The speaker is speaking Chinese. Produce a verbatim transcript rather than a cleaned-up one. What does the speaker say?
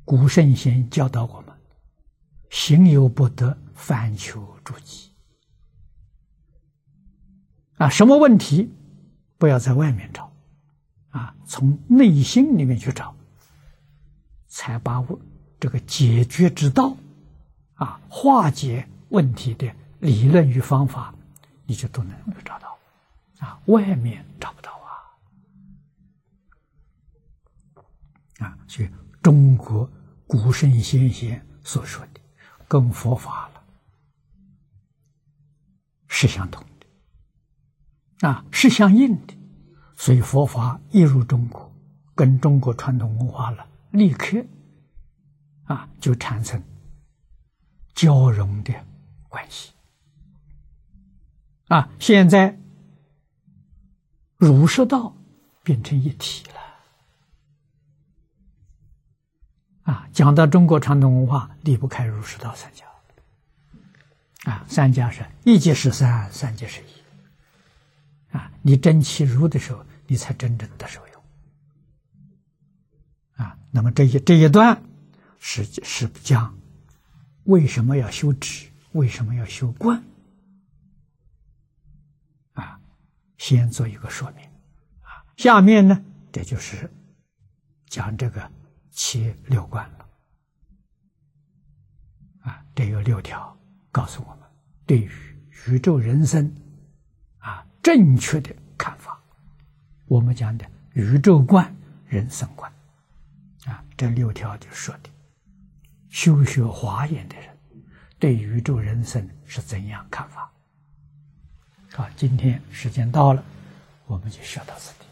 古圣先教导我们：行有不得，反求诸己。啊，什么问题不要在外面找，啊，从内心里面去找，才把我这个解决之道，啊，化解问题的理论与方法，你就都能够找到，啊，外面找不到啊，啊，所以中国古圣先贤所说的，跟佛法了是相同的，啊，是相应的，所以佛法一入中国，跟中国传统文化了，立刻啊就产生交融的关系。啊，现在儒释道变成一体了。啊，讲到中国传统文化，离不开儒释道三家。啊，三家是一即是三，三即是一。啊，你真其儒的时候，你才真正的受用。啊，那么这一这一段是是讲为什么要修止，为什么要修观。啊，先做一个说明。啊，下面呢，这就是讲这个七六观了。啊，这有六条告诉我们对于宇宙人生啊正确的看法。我们讲的宇宙观、人生观，啊，这六条就说的修学华严的人对宇宙人生是怎样看法。好，今天时间到了，我们就学到此地。